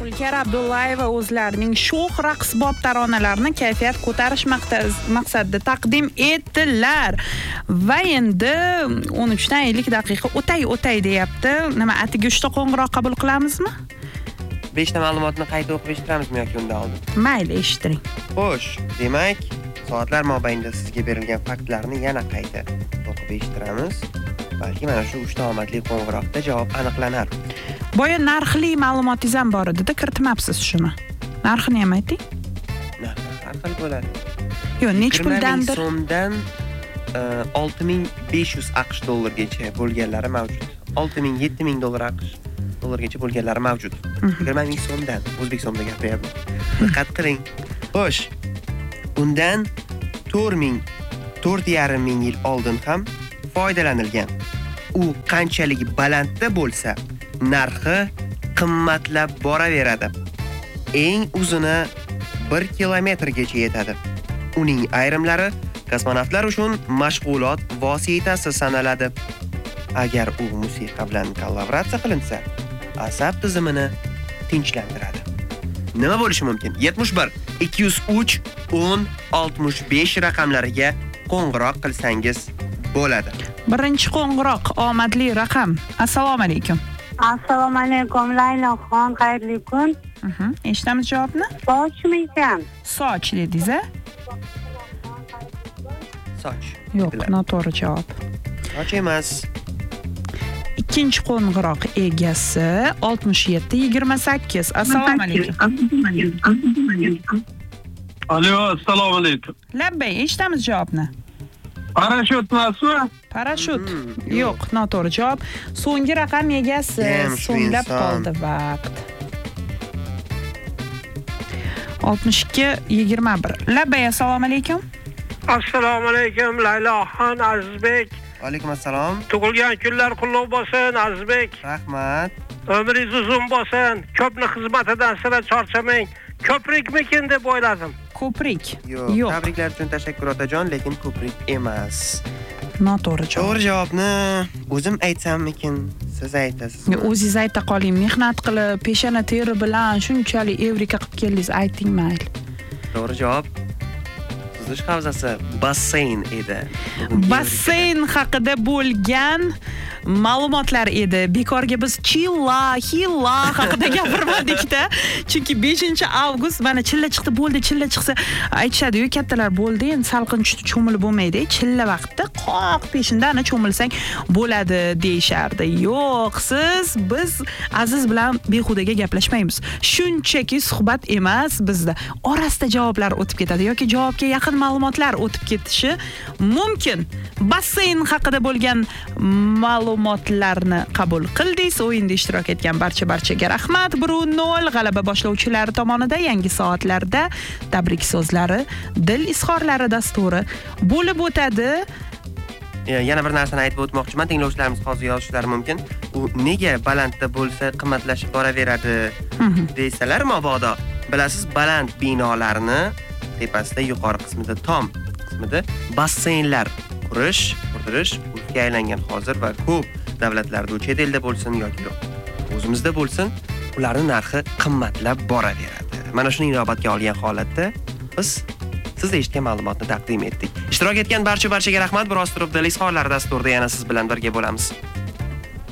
Zulkar Abdullayeva o'zlarining sho'x raqsbob taronalarini kayfiyat ko'tarish maqsadida taqdim etdilar. Va endi 13 dan 50 daqiqa o'tay deyapti. Nima, atiga 3 ta qo'ng'iroq qabul qilamizmi? 5 ta ma'lumotni qayta o'qib eshittiramizmi yoki undan oldin? Mayli, eshittiring. Xo'sh, demak, soatlar mobaynida sizga berilgan faktlarni yana qayta o'qib eshittiramiz. Balki mana shu 3 ta omadli qo'ng'iroqda javob aniqlanar. Boya narxli ma'lumotingiz ham bor edi-da, kiritmabsiz shuni. Narxini ham ayting. Har xil bo'ladi. Yo'q, nech puldandir? 20 so'mdan 6500 AQSh dollargacha bo'lganlari mavjud. 6000-7000 dollargacha bo'lganlari mavjud. 20000 so'mdan, o'zbek so'mida gapiryapman. Diqqat qiling. Xo'sh, undan 4,5 yil oldin ham foydalanilgan. U qanchalik balandda bo'lsa, narxi qimmatlab boraveradi. Eng uzuni 1 kilometrgacha yetadi. Uning ayrimlari kosmonavtlar uchun mashg'ulot vositasi sanaladi. Agar u musiqa bilan kollaboratsiya qilinsa, asab tizimini tinchlantiradi. Nima bo'lishi mumkin? 71 203 10 65 raqamlariga qo'ng'iroq qilsangiz bo'ladi. Birinchi qo'ng'iroq omadli raqam. Assalomu alaykum. Assalomu alaykum Layloxon, xayrli kun. Eshitamiz javobni? Sochmi ekan? Soch dedingiz-a? Soch. Yo'q, noto'g'ri javob. Soch emas. Ikkinchi qo'ng'iroq egasi 6728. Assalomu alaykum. Alo, assalomu alaykum. Labbay, eshitamiz javobni. Parashyut emasmi? Parashyut. Yo'q, noto'g'ri javob. So'nggi raqam egasi so'nglab qoldi vaqt. 6221. Labbay, assalomu alaykum. Assalomu alaykum Layloxon, Azizbek. Alaykum assalom. Tug'ilgan kunlar qutlug' bo'lsin Azizbek. Rahmat. Umringiz uzun bo'lsin. Ko'pni xizmatidan sira charchamang. Ko'prikmikin deb o'yladim. Ko'prik. Yo'q. Tabriklar uchun tashakkur otajon, lekin ko'prik emas. Noto'g'ri javob. To'g'ri javobni o'zim aytsammikin, siz aytasiz. O'zingiz ayta qoling. Mehnat qilib, peshona teri bilan shunchalik evrika qilib keldingiz, ayting mayli. To'g'ri javob suzish havzasi basseyn edi. Basseyn haqida bo'lgan ma'lumotlar edi. Bekorga biz chilla haqida gapirmadik-da. Chunki 5-avgust mana chilla chiqdi, bo'ldi, chilla chiqsa aytishadi-yu, kattalar bo'ldi, endi salqin tushdi, cho'milib bo'lmaydi. Chilla vaqtda qoq peshindan cho'milsang bo'ladi deyishardi. Yo'q, biz Aziz bilan behudaga gaplashmaymiz. Shunchaki suhbat emas bizda. Orasida javoblar o'tib ketadi yoki javobga yaqin ma'lumotlar o'tib ketishi mumkin. Basseyn haqida bo'lgan ma'lumotlarni qabul qildingiz. O'yinda ishtirok etgan barchaga rahmat. 1-0 g'alaba boshlovchilari tomonidan yangi soatlarda tabrik so'zlari, dil izhorlari dasturi bo'lib o'tadi. Yana bir narsani aytib o'tmoqchiman. Tinglovchilarimiz hozir yozishlari mumkin. U nega balandda bo'lsa qimmatlashib boraveradi deysalar, mabodo. Bilasiz, baland binolarni tepasida yuqori qismida, tom qismida basseynlar qurdirish urfga aylangan hozir va ko'p davlatlarda, chet elda bo'lsin yoki yo'q, o'zimizda bo'lsin, ularning narxi qimmatlab boraveradi. Mana shuni inobatga olgan holatda biz siz eshitgan ma'lumotni taqdim etdik. Ishtirok etgan barchaga rahmat. Biroz turib dil izhorlari dasturida yana siz bilan birga bo'lamiz.